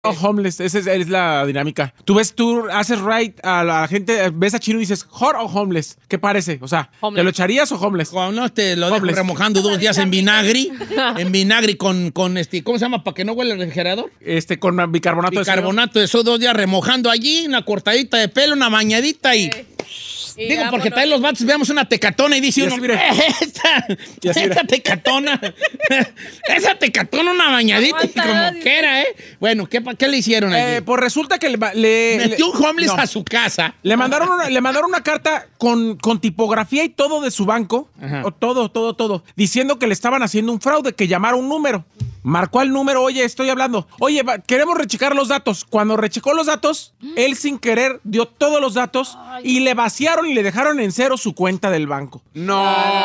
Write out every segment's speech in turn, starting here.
homeless, esa es la dinámica. Tú haces right a la gente, ves a Chino y dices, hot o homeless. ¿Qué parece? O sea, homeless. ¿Te lo echarías o homeless? No, te lo dejo remojando 2 días en vinagre. En vinagre con ¿cómo se llama? Para que no huele el refrigerador. Con bicarbonato de sodio. Bicarbonato de sodio, 2 días remojando allí, una cortadita de pelo, una bañadita y digo, porque tal los vatos veamos una tecatona y dice uno, esa tecatona, una bañadita, como que era, Bueno, ¿qué le hicieron allí? Pues resulta que metió un homeless a su casa. Le mandaron una carta con tipografía y todo de su banco, o todo, diciendo que le estaban haciendo un fraude, que llamara un número. Marcó al número, oye, estoy hablando. Oye, queremos rechecar los datos. Cuando rechecó los datos, él sin querer dio todos los datos y le vaciaron y le dejaron en cero su cuenta del banco. ¡No!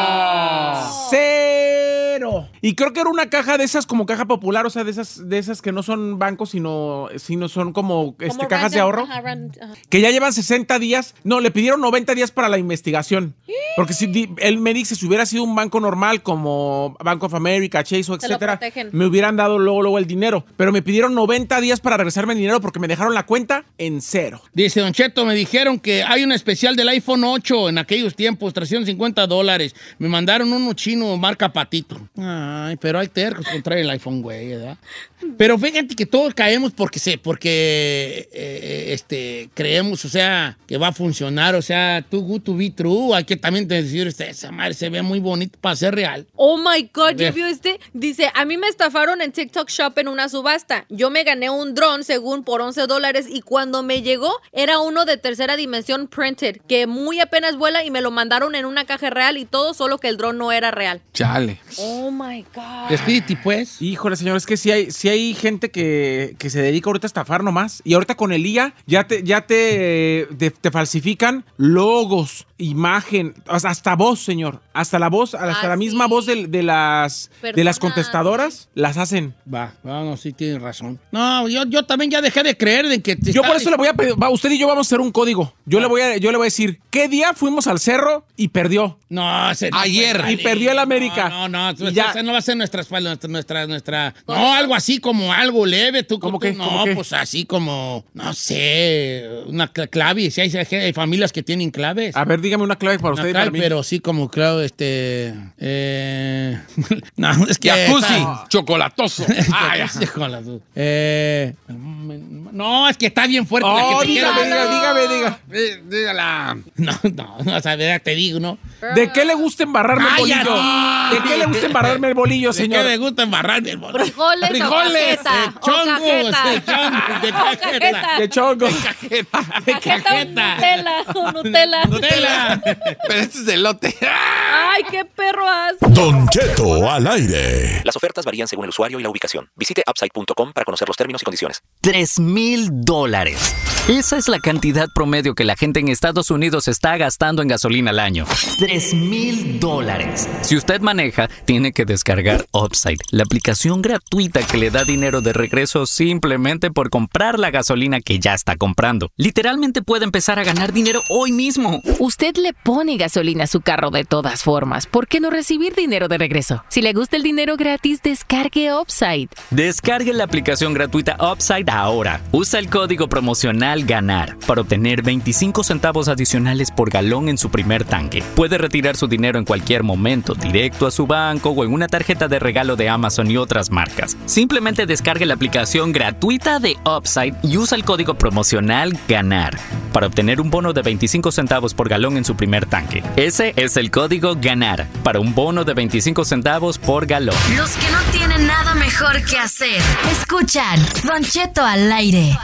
¡Cero! Y creo que era una caja de esas como caja popular, o sea, de esas que no son bancos, sino son como cajas de ahorro. Que ya llevan 60 días. No, le pidieron 90 días para la investigación. Porque si él me dice, si hubiera sido un banco normal como Bank of America, Chase o etcétera, me hubieran dado luego el dinero. Pero me pidieron 90 días para regresarme el dinero porque me dejaron la cuenta en cero. Dice Don Cheto, me dijeron que hay un especial del iPhone 8 en aquellos tiempos, $350. Me mandaron uno chino marca Patito. Ay, pero hay tercos contra el iPhone, güey, ¿verdad? Pero fíjate que todos caemos porque creemos, o sea, que va a funcionar, o sea, too good to be true. Hay que también decir, esa madre se ve muy bonito para ser real. Oh my God, ¿ya vio Dice, a mí me estafaron en TikTok Shop en una subasta. Yo me gané un dron según por $11 y cuando me llegó era uno de tercera dimensión printed, que muy apenas vuela y me lo mandaron en una caja real y todo, solo que el dron no era real. Chale. Oh my God. Despídete, pues. Híjole, señor, es que sí hay gente que se dedica ahorita a estafar nomás. Y ahorita con el IA ya te falsifican logos, imagen, hasta voz, señor. Hasta la voz, hasta la misma voz de las contestadoras las hacen. No, sí tienes razón. No, yo también ya dejé de creer en que... Yo por eso le voy a pedir, usted y yo vamos a hacer un código. Yo le voy a decir, ¿qué día fuimos al cerro y perdió? No, ayer. Y perdió el América. No, esa no va a ser nuestra... No, algo así como algo leve. ¿Cómo que? Pues así como, no sé, una clave. Si hay familias que tienen claves. A ver, dígame una clave para usted y para mí. Pero sí como clave, no, es que... Jacuzzi, chocolatoso. Chocolatoso. No, es que está bien fuerte. Dígame. Dígala. No, o sea, te digo, ¿no? ¿De qué le gusta embarrarme el bolillo? ¿De qué le gusta embarrarme el bolillo, señor? ¿De qué le gusta embarrarme el bolillo? Frijoles de chongo. De cajeta. Nutella. Pero este es de elote. Ay, qué perro has. Don Cheto al aire. Las ofertas varían según el usuario y la ubicación. Visite Upside.com para conocer los términos y condiciones. $3,000. Esa es la cantidad promedio que la gente en Estados Unidos está gastando en gasolina al año. $3,000. Si usted maneja, tiene que descargar Upside, la aplicación gratuita que le da dinero de regreso simplemente por comprar la gasolina que ya está comprando. Literalmente puede empezar a ganar dinero hoy mismo. Usted le pone gasolina a su carro de todas formas. ¿Por qué no recibir dinero de regreso? Si le gusta el dinero gratis, descargue Upside. Descargue la aplicación gratuita Upside ahora. Usa el código promocional GANAR para obtener 25 centavos adicionales por galón en su primer tanque. Puede retirar su dinero en cualquier momento, directo a su banco o en una tarjeta de regalo de Amazon y otras marcas. Simplemente descargue la aplicación gratuita de Upside y usa el código promocional GANAR para obtener un bono de 25 centavos por galón en su primer tanque. Ese es el código GANAR para un bono de 25 centavos por galón. Los que no tienen nada mejor que hacer, escuchan Don Cheto al aire.